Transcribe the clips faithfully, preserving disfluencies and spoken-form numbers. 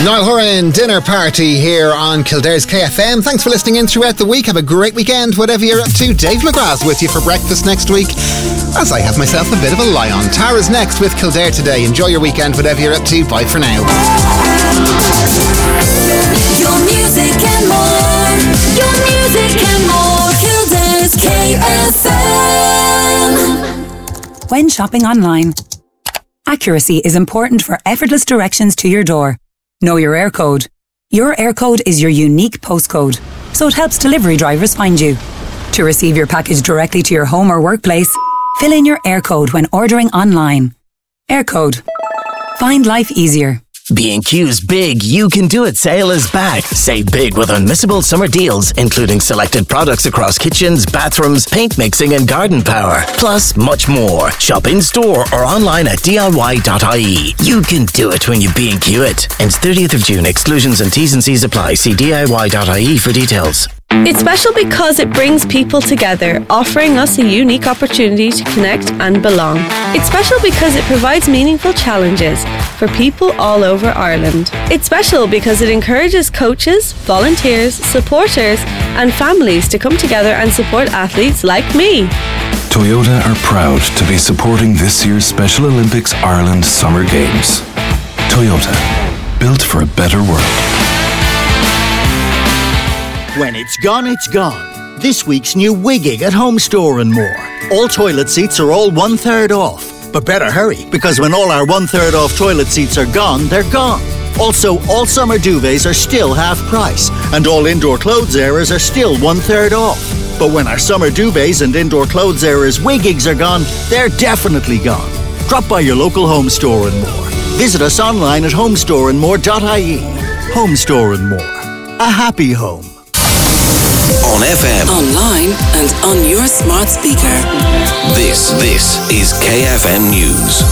Niall Horan dinner party here on Kildare's K F M. Thanks for listening in throughout the week. Have a great weekend, whatever you're up to. Dave McGrath's with you for breakfast next week, as I have myself a bit of a lie on. Tara's next with Kildare today. Enjoy your weekend, whatever you're up to. Bye for now. Your music and more. Your music and more. Kildare's K F M. When shopping online, accuracy is important for effortless directions to your door. Know your air code. Your air code is your unique postcode, so it helps delivery drivers find you. To receive your package directly to your home or workplace, fill in your air code when ordering online. Air code. Find life easier. B and Q's Big You Can Do It sale is back. Save big with unmissable summer deals, including selected products across kitchens, bathrooms, paint mixing and garden power. Plus, much more. Shop in store or online at D I Y dot I E. You can do it when you B and Q it. Ends thirtieth of June. Exclusions and T's and C's apply. See D I Y dot I E for details. It's special because it brings people together, offering us a unique opportunity to connect and belong. It's special because it provides meaningful challenges for people all over Ireland. It's special because it encourages coaches, volunteers, supporters and families to come together and support athletes like me. Toyota are proud to be supporting this year's Special Olympics Ireland Summer Games. Toyota, built for a better world. When it's gone, it's gone. This week's new Wigging at Home Store and More. All toilet seats are all one third off. But better hurry, because when all our one third off toilet seats are gone, they're gone. Also, all summer duvets are still half price, and all indoor clothes areas are still one third off. But when our summer duvets and indoor clothes areas Wiggings are gone, they're definitely gone. Drop by your local Home Store and More. Visit us online at home store and more dot I E. Home Store and More. A happy home. On F M, Online and on your smart speaker. this, this is K F M News.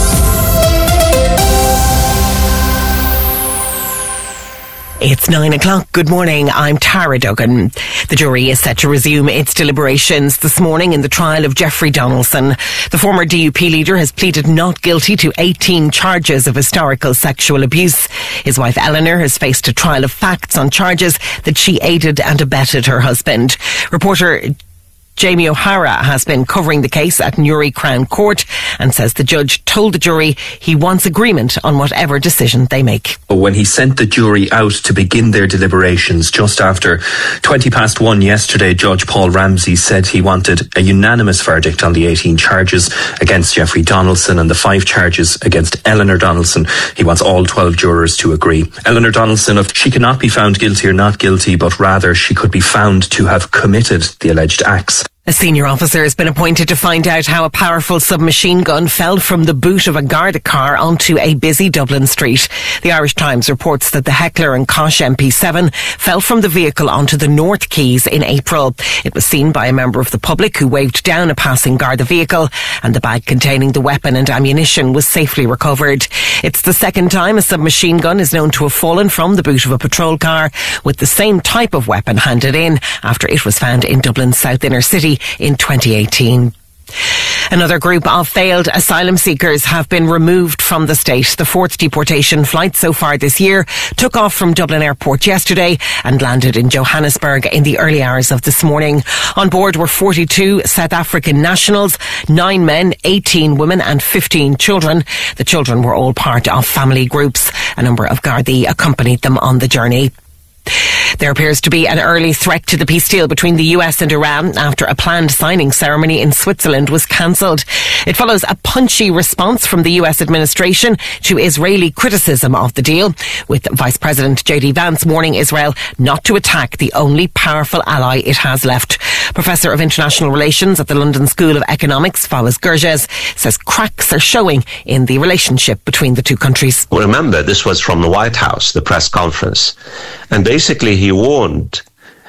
It's nine o'clock. Good morning. I'm Tara Duggan. The jury is set to resume its deliberations this morning in the trial of Jeffrey Donaldson. The former D U P leader has pleaded not guilty to eighteen charges of historical sexual abuse. His wife Eleanor has faced a trial of facts on charges that she aided and abetted her husband. Reporter Jamie O'Hara has been covering the case at Newry Crown Court and says the judge told the jury he wants agreement on whatever decision they make. When he sent the jury out to begin their deliberations just after twenty past one yesterday, Judge Paul Ramsey said he wanted a unanimous verdict on the eighteen charges against Jeffrey Donaldson and the five charges against Eleanor Donaldson. He wants all twelve jurors to agree. Eleanor Donaldson, of she cannot be found guilty or not guilty, but rather she could be found to have committed the alleged acts. A senior officer has been appointed to find out how a powerful submachine gun fell from the boot of a Garda car onto a busy Dublin street. The Irish Times reports that the Heckler and Koch M P seven fell from the vehicle onto the North Quays in April. It was seen by a member of the public who waved down a passing Garda vehicle, and the bag containing the weapon and ammunition was safely recovered. It's the second time a submachine gun is known to have fallen from the boot of a patrol car, with the same type of weapon handed in after it was found in Dublin's south inner city in twenty eighteen. Another group of failed asylum seekers have been removed from the state. The fourth deportation flight so far this year took off from Dublin Airport yesterday and landed in Johannesburg in the early hours of this morning. On board were forty-two South African nationals, nine men, eighteen women and fifteen children. The children were all part of family groups. A number of Gardaí accompanied them on the journey. There appears to be an early threat to the peace deal between the U S and Iran after a planned signing ceremony in Switzerland was cancelled. It follows a punchy response from the U S administration to Israeli criticism of the deal, with Vice President J D Vance warning Israel not to attack the only powerful ally it has left. Professor of International Relations at the London School of Economics, Fawaz Gurges, says cracks are showing in the relationship between the two countries. Remember, this was from the White House, the press conference. And basically he warned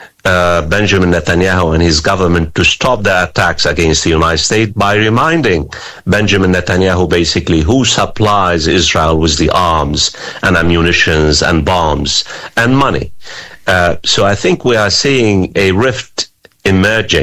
uh, Benjamin Netanyahu and his government to stop the attacks against the United States by reminding Benjamin Netanyahu basically who supplies Israel with the arms and ammunitions and bombs and money. Uh, so I think we are seeing a rift emerging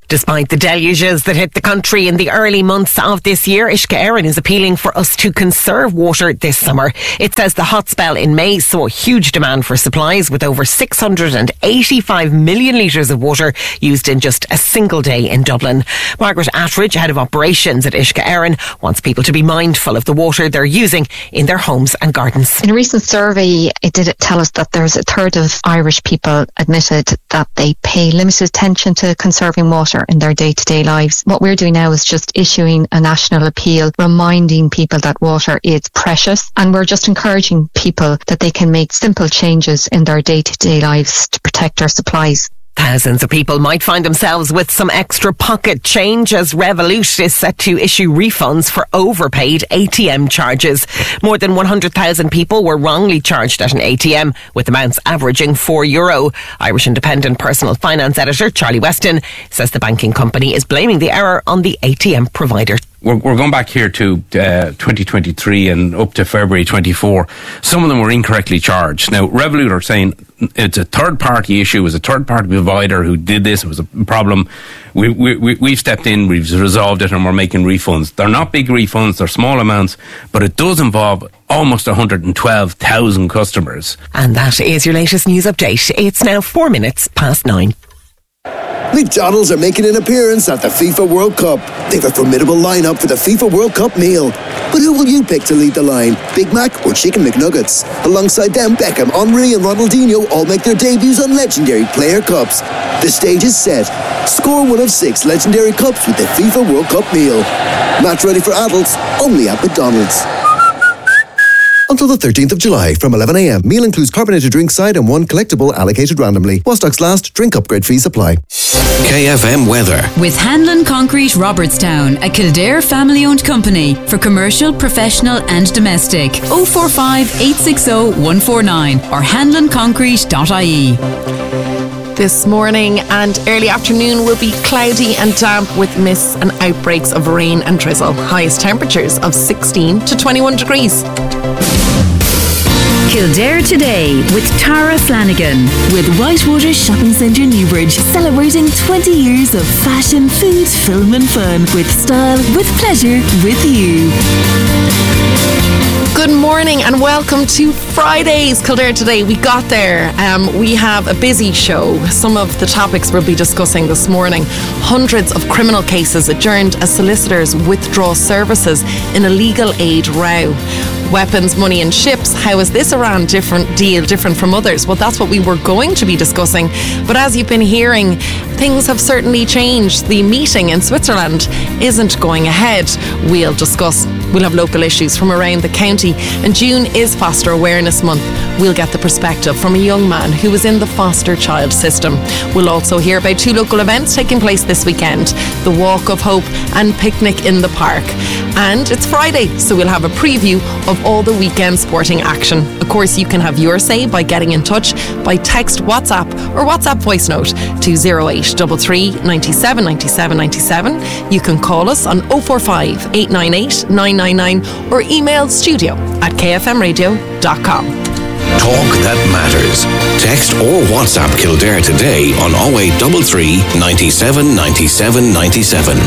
Despite the deluges that hit the country in the early months of this year, Uisce Éireann is appealing for us to conserve water this summer. It says the hot spell in May saw a huge demand for supplies, with over six hundred eighty-five million litres of water used in just a single day in Dublin. Margaret Attridge, head of operations at Uisce Éireann, wants people to be mindful of the water they're using in their homes and gardens. In a recent survey, it did tell us that there's a third of Irish people admitted that they pay limited attention to conserving water in their day-to-day lives. What we're doing now is just issuing a national appeal, reminding people that water is precious, and we're just encouraging people that they can make simple changes in their day-to-day lives to protect our supplies. Thousands of people might find themselves with some extra pocket change as Revolut is set to issue refunds for overpaid A T M charges. More than one hundred thousand people were wrongly charged at an A T M, with amounts averaging four euro. Irish Independent personal finance editor Charlie Weston says the banking company is blaming the error on the A T M provider. We're, we're going back here to uh, twenty twenty-three and up to February twenty-four. Some of them were incorrectly charged. Now, Revolut are saying it's a third-party issue. It was a third-party provider who did this. It was a problem. We, we, we, we've stepped in, we've resolved it, and we're making refunds. They're not big refunds, they're small amounts, but it does involve almost one hundred twelve thousand customers. And that is your latest news update. It's now four minutes past nine. McDonald's are making an appearance at the FIFA World Cup. They've a formidable lineup for the FIFA World Cup meal. But who will you pick to lead the line? Big Mac or Chicken McNuggets? Alongside them, Beckham, Henry and Ronaldinho all make their debuts on legendary player cups. The stage is set. Score one of six legendary cups with the FIFA World Cup meal. Match ready for adults, only at McDonald's. Until the thirteenth of July from eleven a.m. Meal includes carbonated drink side and one collectible allocated randomly. While stocks last, drink upgrade fees apply. K F M weather. With Hanlon Concrete Robertstown, a Kildare family-owned company for commercial, professional and domestic. oh four five, eight six oh, one four nine or hanlon concrete dot I E. This morning and early afternoon will be cloudy and damp with mists and outbreaks of rain and drizzle. Highest temperatures of sixteen to twenty-one degrees. Kildare Today with Tara Flanagan, with Whitewater Shopping Centre Newbridge, celebrating twenty years of fashion, food, film and fun, with style, with pleasure, with you. Good morning and welcome to Friday's Kildare Today. We got there. Um, we have a busy show. Some of the topics we'll be discussing this morning. Hundreds of criminal cases adjourned as solicitors withdraw services in a legal aid row. Weapons, money and ships. How is this Iran different deal different from others? Well, that's what we were going to be discussing. But as you've been hearing, things have certainly changed. The meeting in Switzerland isn't going ahead. We'll discuss. We'll have local issues from around the county. And June is Foster Awareness Month. We'll get the perspective from a young man who was in the foster child system. We'll also hear about two local events taking place this weekend. The Walk of Hope and Picnic in the Park. And it's Friday, so we'll have a preview of all the weekend sporting action. Of course, you can have your say by getting in touch by text, WhatsApp or WhatsApp voice note to oh eight three three, nine seven, nine seven, nine seven. You can call us on oh four five, eight nine eight, nine nine nine or email studio at k f m radio dot com. Talk that matters. Text or WhatsApp Kildare today on oh eight three three, nine seven, nine seven, nine seven.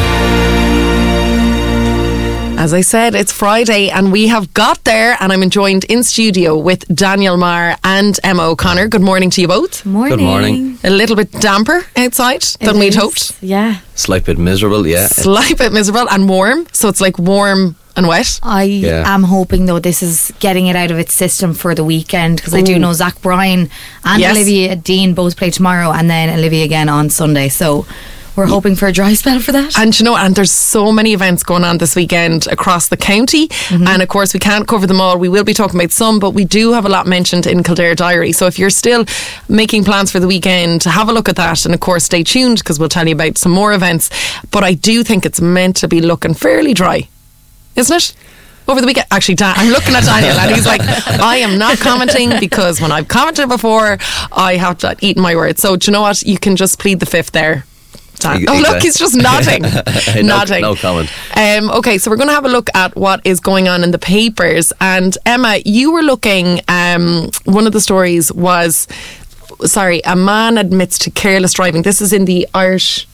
As I said, it's Friday and we have got there, and I'm joined in studio with Daniel Marr and Emma O'Connor. Good morning to you both. Morning. Good morning. A little bit damper outside it than we'd hoped. Yeah. Slight bit miserable, yeah. Slight bit miserable and warm. So it's like warm and wet. I yeah. am hoping though this is getting it out of its system for the weekend, because I do know Zach Bryan and yes. Olivia Dean both play tomorrow, and then Olivia again on Sunday. So we're hoping for a dry spell for that. And you know, and there's so many events going on this weekend across the county, mm-hmm. and of course we can't cover them all. We will be talking about some, but we do have a lot mentioned in Kildare Diary. So if you're still making plans for the weekend, have a look at that, and of course stay tuned because we'll tell you about some more events. But I do think it's meant to be looking fairly dry, isn't it? Over the weekend, actually, Dan, I'm looking at Daniel and he's like, I am not commenting because when I've commented before, I have to eat my words. So do you know what? You can just plead the fifth there. Dan. Oh, look, he's just nodding. no, nodding. No comment. Um, okay, so we're going to have a look at what is going on in the papers. And Emma, you were looking, um, one of the stories was, sorry, a man admits to careless driving. This is in the Irish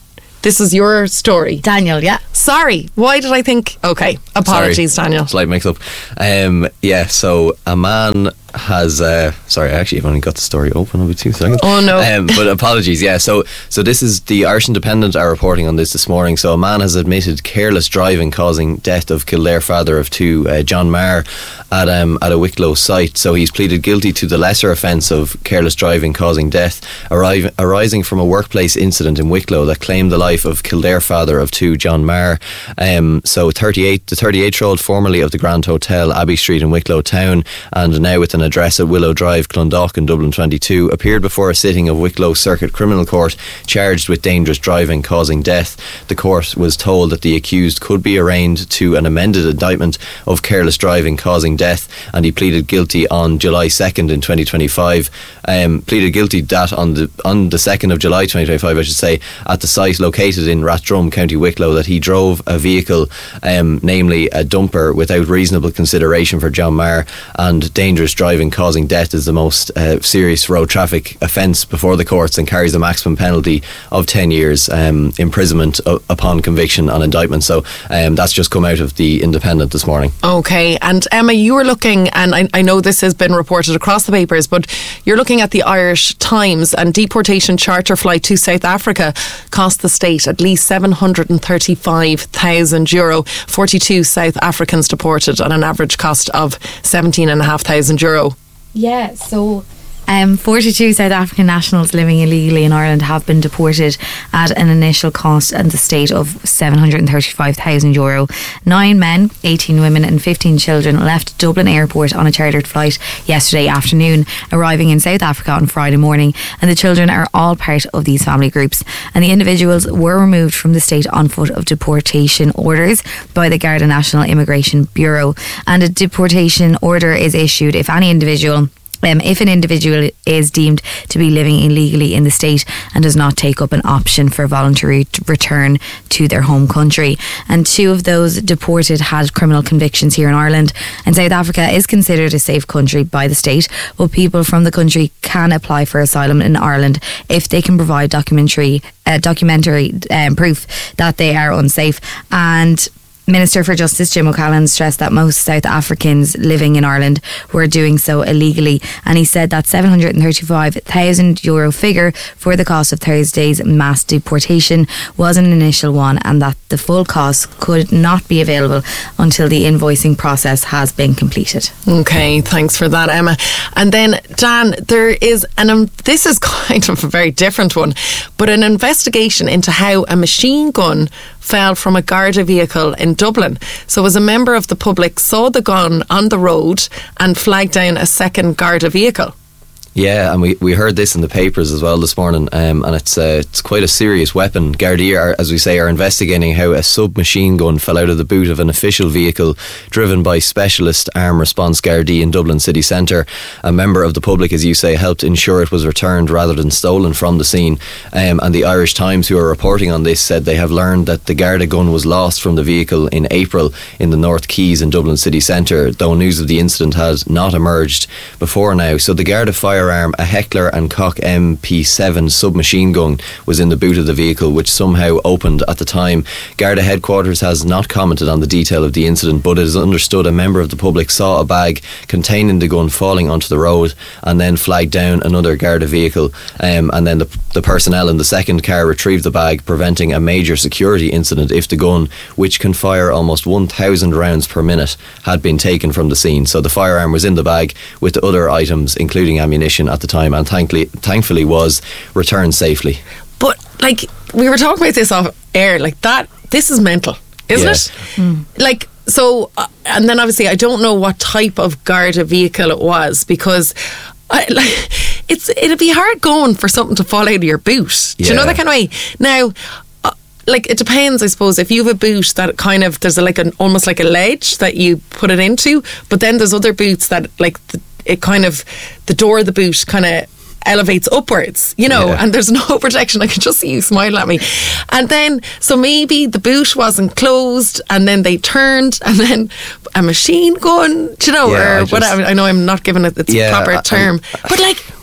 This is your story. Daniel, yeah. Sorry, why did I think... Okay, apologies, Sorry. Daniel. Slight mix-up. Um, yeah, so a man has... Uh, sorry, I actually have only got the story open. I'll be two seconds. Oh, no. Um, but apologies, yeah. So so this is... The Irish Independent are reporting on this this morning. So a man has admitted careless driving causing death of Kildare father of two, uh, John Maher, at, um, at a Wicklow site. So he's pleaded guilty to the lesser offence of careless driving causing death arrive, arising from a workplace incident in Wicklow that claimed the life of Kildare father of two, John Maher. Um, so thirty-eight, the thirty-eight-year-old, formerly of the Grand Hotel, Abbey Street in Wicklow Town, and now with an address at Willow Drive, Clondalk in Dublin twenty-two, appeared before a sitting of Wicklow Circuit Criminal Court charged with dangerous driving causing death. The court was told that the accused could be arraigned to an amended indictment of careless driving causing death, and he pleaded guilty on July second in twenty twenty-five. Um, pleaded guilty that on the on the second of July twenty twenty-five, I should say, at the site located in Rathdrum, County Wicklow, that he drove a vehicle, um, namely a dumper, without reasonable consideration for John Maher, and dangerous driving causing death is the most uh, serious road traffic offence before the courts and carries a maximum penalty of ten years um, imprisonment uh, upon conviction on indictment. So um, that's just come out of the Independent this morning. Okay, and Emma, you were looking, and I, I know this has been reported across the papers, but you're looking at the Irish Times, and deportation charter flight to South Africa cost the state at least seven hundred thirty-five thousand euro. forty-two South Africans deported at an average cost of seventeen thousand five hundred euro. Yeah, so Um, forty-two South African nationals living illegally in Ireland have been deported at an initial cost in the state of seven hundred thirty-five thousand euro. Nine men, eighteen women and fifteen children left Dublin Airport on a chartered flight yesterday afternoon, arriving in South Africa on Friday morning, and the children are all part of these family groups. And the individuals were removed from the state on foot of deportation orders by the Garda National Immigration Bureau, and a deportation order is issued if any individual Um, if an individual is deemed to be living illegally in the state and does not take up an option for voluntary return to their home country. And two of those deported had criminal convictions here in Ireland, and South Africa is considered a safe country by the state, but people from the country can apply for asylum in Ireland if they can provide documentary uh, documentary um, proof that they are unsafe. And Minister for Justice Jim O'Callaghan stressed that most South Africans living in Ireland were doing so illegally, and he said that seven hundred thirty-five thousand euro figure for the cost of Thursday's mass deportation was an initial one, and that the full cost could not be available until the invoicing process has been completed. Okay, thanks for that, Emma. And then, Dan, there is an um, this is kind of a very different one, but an investigation into how a machine gun fell from a Garda vehicle in Dublin. So as a member of the public saw the gun on the road and flagged down a second Garda vehicle. Yeah, and we, we heard this in the papers as well this morning, um, and it's uh, it's quite a serious weapon. Gardaí, are, as we say, are investigating how a submachine gun fell out of the boot of an official vehicle driven by specialist arm response Gardaí in Dublin city centre. A member of the public, as you say, helped ensure it was returned rather than stolen from the scene. Um, and the Irish Times, who are reporting on this, said they have learned that the Garda gun was lost from the vehicle in April in the North Quays in Dublin city centre, though news of the incident has not emerged before now. So the Garda fire Firearm, a Heckler and Koch M P seven submachine gun was in the boot of the vehicle, which somehow opened at the time. Garda headquarters has not commented on the detail of the incident, but it is understood a member of the public saw a bag containing the gun falling onto the road and then flagged down another Garda vehicle, um, and then the, the personnel in the second car retrieved the bag, preventing a major security incident if the gun, which can fire almost one thousand rounds per minute, had been taken from the scene. So the firearm was in the bag with the other items, including ammunition, at the time, and thankfully, thankfully was returned safely. But like we were talking about this off air, like that, this is mental, isn't yeah. it? Mm. Like so, uh, and then obviously I don't know what type of Garda vehicle it was, because I, like, it's it'd be hard going for something to fall out of your boot. Do yeah. you know that kind of way? Now, uh, like it depends, I suppose. If you have a boot that kind of there's a, like an almost like a ledge that you put it into, but then there's other boots that like the, it kind of the door of the boot kind of elevates upwards, you know, yeah. and there's no protection. I can just see you smiling at me. And then, so maybe the boot wasn't closed, and then they turned, and then a machine gun, do you know, yeah, or I just, whatever. I know I'm not giving it its yeah, proper I, term, I, but like,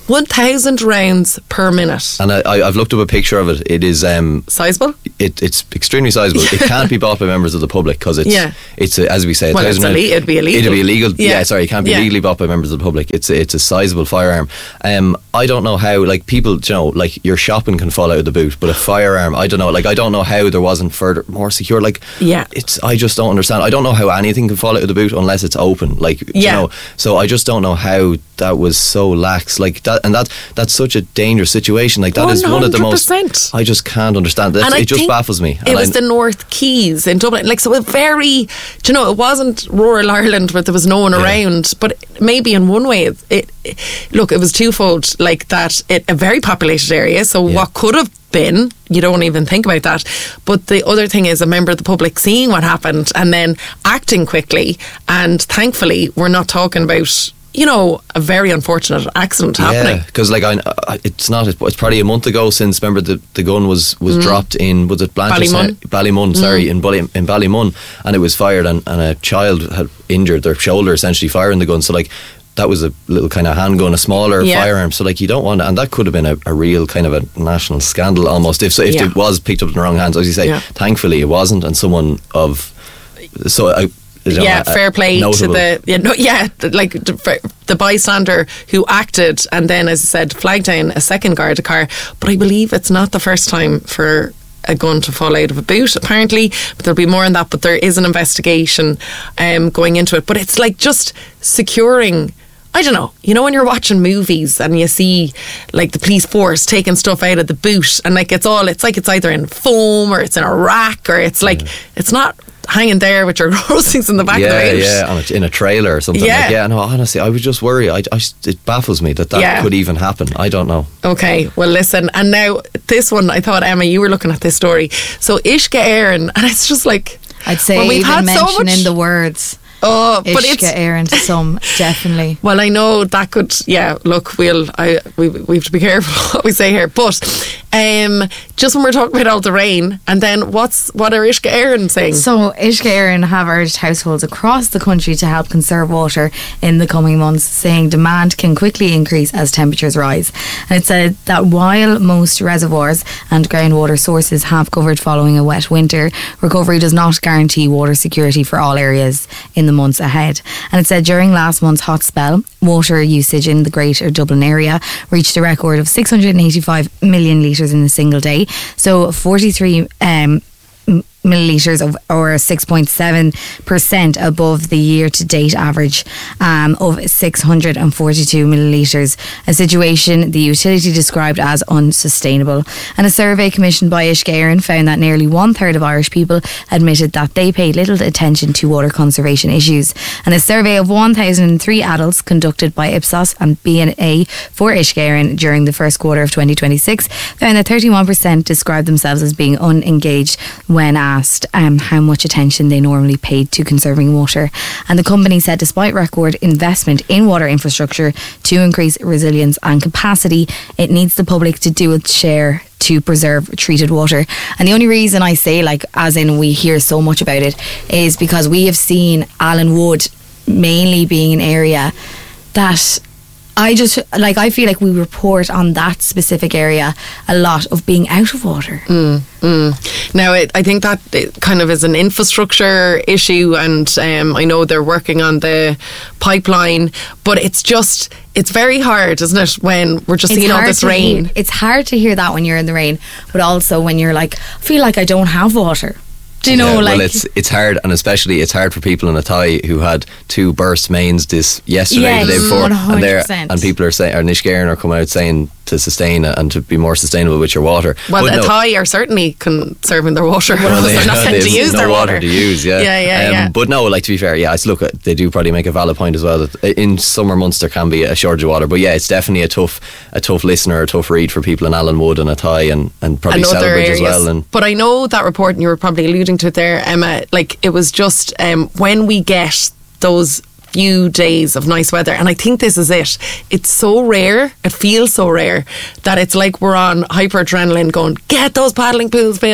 one thousand rounds per minute. And I, I, I've looked up a picture of it. It is um, sizable. It, it's extremely sizable. It can't be bought by members of the public because it's Yeah. it's a, as we say. a Well, it's thousand round- ille- it'd be illegal. It'd be illegal. Yeah, Yeah. sorry, it can't be Yeah. legally bought by members of the public. It's a, it's a sizable firearm. Um, I don't know how. Like people, you know, like your shopping can fall out of the boot, but a firearm, I don't know. Like I don't know how there wasn't further more secure. Like Yeah. it's. I just don't understand. I don't know how anything can fall out of the boot unless it's open. Like you Yeah. know. So I just don't know how that was so lax. Like that, and that that's such a dangerous situation. Like that is one of the most. one hundred percent. I just can't understand. That's, And I it just think baffles me. It And was I- the North Keys in Dublin. Like, so it very, do you know, it wasn't rural Ireland where there was no one around, but maybe in one way, it, it, it look, it was twofold. Like that, it, a very populated area, so what could have been, you don't even think about that. But the other thing is a member of the public seeing what happened and then acting quickly. And thankfully, we're not talking about, you know, a very unfortunate accident happening. Yeah, because like I, I, it's not. It's probably a month ago since. Remember the, the gun was was Mm. dropped in. Was it Blanchardstown? Ballymun. Ballymun, sorry, Mm. in Bally, in Ballymun, and it was fired, and, and a child had injured their shoulder essentially firing the gun. So like. That was a little kind of handgun, a smaller Yeah. firearm. So like you don't want, and that could have been a, a real kind of a national scandal almost if so if Yeah. it was picked up in the wrong hands. As you say, Yeah. thankfully it wasn't, and someone of so I. you know, Yeah, a- fair play notable- to the yeah, no, yeah, like the, the bystander who acted and then, as I said, flagged down a second Garda car. But I believe it's not the first time for a gun to fall out of a boot, apparently. But there'll be more on that. But there is an investigation um, going into it. But it's like just securing. I don't know, you know when you're watching movies and you see like the police force taking stuff out of the boot and like it's all, it's like it's either in foam or it's in a rack or it's like, it's not hanging there with your groceries in the back yeah, of the boot. Yeah, on a, in a trailer or something. Yeah. Like, yeah, no, honestly, I would just worry. I, I just- it baffles me that that Yeah. could even happen. I don't know. Okay, well listen, and now this one, I thought, Emma, you were looking at this story. So Ishka Aaron, and it's just like, I'd say well, we've even had so mentioning much- the words. Oh, but it's Ishka Aaron to some, definitely. Well, I know that could, yeah, look, we'll, I, we, we have to be careful what we say here, but um, just when we're talking about all the rain, and then what's, what are Ishka Aaron saying? So, Ishka Aaron have urged households across the country to help conserve water in the coming months, saying demand can quickly increase as temperatures rise. And it said that while most reservoirs and groundwater sources have covered following a wet winter, recovery does not guarantee water security for all areas in the months ahead. And it said during last month's hot spell, water usage in the Greater Dublin area reached a record of six hundred eighty-five million litres in a single day. So forty-three um, m- millilitres of or six point seven percent above the year-to-date average um, of six hundred forty-two millilitres, a situation the utility described as unsustainable. And a survey commissioned by Ishka Aaron found that nearly one-third of Irish people admitted that they paid little attention to water conservation issues. And a survey of one thousand three adults conducted by Ipsos and B N A for Ishka Aaron during the first quarter of twenty twenty-six found that thirty-one percent described themselves as being unengaged when asked um, how much attention they normally paid to conserving water. And the company said despite record investment in water infrastructure to increase resilience and capacity, it needs the public to do its share to preserve treated water. And the only reason I say, like, as in we hear so much about it, is because we have seen Alan Wood mainly being an area that I just, like, I feel like we report on that specific area a lot of being out of water. Mm, mm. Now, it, I think that it kind of is an infrastructure issue, and um, I know they're working on the pipeline, but it's just, it's very hard, isn't it, when we're just It's seeing all hard this to rain. hear- it's hard to hear that when you're in the rain, but also when you're like, I feel like I don't have water. Do you know, Yeah, like... well, it's it's hard, and especially it's hard for people in Athy who had two burst mains this yesterday, Yes, the day before, one hundred and they're percent. and people are saying, or Nish Guerin are coming out saying to sustain it and to be more sustainable with your water. Well, But the no, Thai are certainly conserving their water. well, they're not meant to there's use no their water water. to use. Yeah, Yeah, yeah, um, yeah. But no, like, to be fair, yeah, it's, look, they do probably make a valid point as well that in summer months there can be a shortage of water. But yeah, it's definitely a tough, a tough listener, a tough read for people in Alan Wood and Athy and and probably And other Selbridge areas. as well. And But I know that report, and you were probably alluding to it there, Emma, like it was just um, when we get those few days of nice weather, and I think this is it, it's so rare, it feels so rare that it's like we're on hyper adrenaline going, get those paddling pools filled,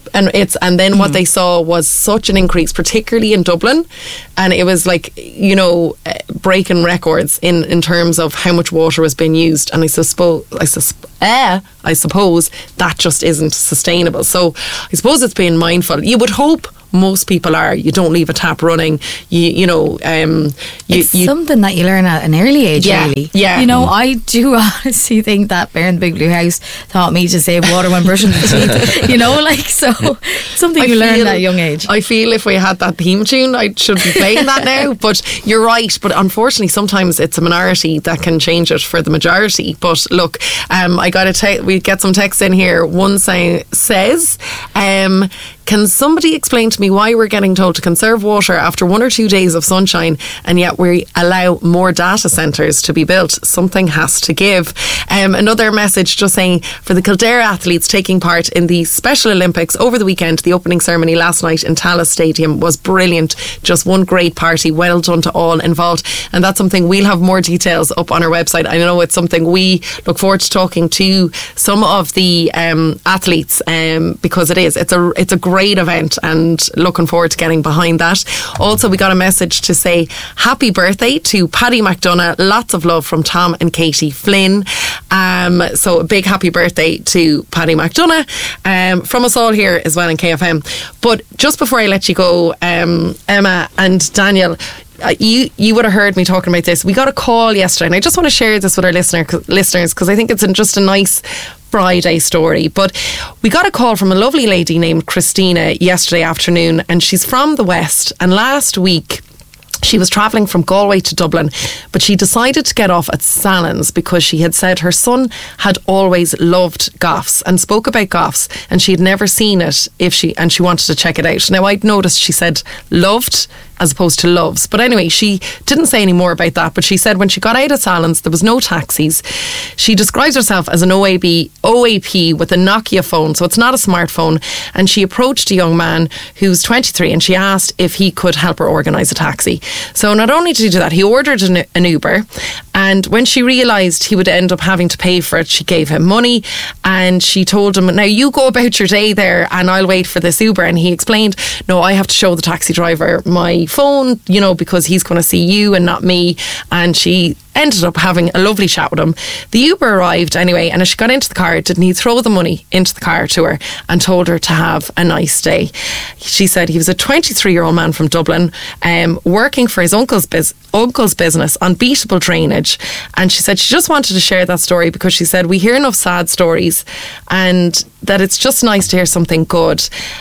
And it's and then mm. what they saw was such an increase, particularly in Dublin, and it was like, you know, uh, breaking records in, in terms of how much water was being used. And I suppose I, sus- uh, I suppose that just isn't sustainable. So I suppose it's being mindful. You would hope most people are. You don't leave a tap running. You you know. Um, you, it's you, something that you learn at an early age. Yeah, really. Yeah. You know, I do honestly think that Bear in the Big Blue House taught me to save water when brushing the teeth. You know, like so something I you learn feel, at a young age. I feel if we had that theme tune, I should be playing that now. But you're right. But unfortunately, sometimes it's a minority that can change it for the majority. But look, um, I got to te- we get some texts in here. One say, says. Um, Can somebody explain to me why we're getting told to conserve water after one or two days of sunshine, and yet we allow more data centres to be built? Something has to give. Um, another message just saying, for the Kildare athletes taking part in the Special Olympics over the weekend, the opening ceremony last night in Tallaght Stadium was brilliant. Just one great party. Well done to all involved. And that's something we'll have more details up on our website. I know it's something we look forward to talking to some of the um, athletes um, because it is. It's a, it's a great Great event, and looking forward to getting behind that. Also, we got a message to say happy birthday to Paddy McDonough. Lots of love from Tom and Katie Flynn. Um, so a big happy birthday to Paddy McDonough um, from us all here as well in K F M. But just before I let you go, um, Emma and Daniel, Uh, you you would have heard me talking about this. We got a call yesterday, and I just want to share this with our listener, listeners because I think it's just a nice Friday story. But we got a call from a lovely lady named Christina yesterday afternoon, and she's from the West, and last week she was travelling from Galway to Dublin, but she decided to get off at Salons because she had said her son had always loved Goffs and spoke about Goffs, and she had never seen it if she and she wanted to check it out. Now, I'd noticed she said loved as opposed to loves. But anyway, she didn't say any more about that, but she said when she got out of Salons, there was no taxis. She describes herself as an O A B, O A P with a Nokia phone, so it's not a smartphone, and she approached a young man who's twenty-three, and she asked if he could help her organise a taxi. So not only did he do that, he ordered an, an Uber, and when she realised he would end up having to pay for it, she gave him money, and she told him, now you go about your day there and I'll wait for this Uber. And he explained, no, I have to show the taxi driver my phone, you know, because he's going to see you and not me. And she ended up having a lovely chat with him. The Uber arrived anyway, and as she got into the car, didn't he throw the money into the car to her and told her to have a nice day. She said he was a twenty-three year old man from Dublin, um, working for his uncle's biz- uncle's business, Unbeatable Drainage, and she said she just wanted to share that story because she said we hear enough sad stories and that it's just nice to hear something good.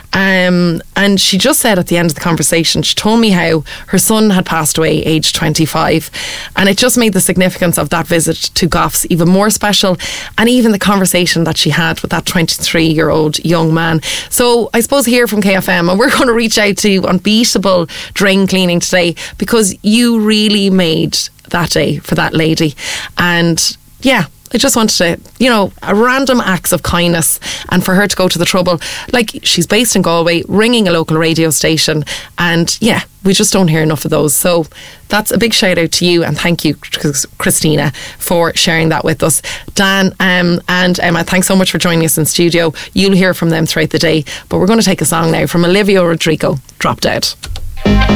Um, and she just said at the end of the conversation, she told me how her son had passed away aged twenty-five, and it just made the significance of that visit to Goffs even more special, and even the conversation that she had with that twenty-three year old young man. So I suppose here from K F M, and we're going to reach out to Unbeatable Drain Cleaning today because you really made that day for that lady. And yeah, I just wanted to, you know, a random acts of kindness, and for her to go to the trouble, like she's based in Galway, ringing a local radio station, and yeah, we just don't hear enough of those. So that's a big shout out to you, and thank you, Christina, for sharing that with us. Dan um, and Emma, thanks so much for joining us in studio. You'll hear from them throughout the day, but we're going to take a song now from Olivia Rodrigo, Drop Dead.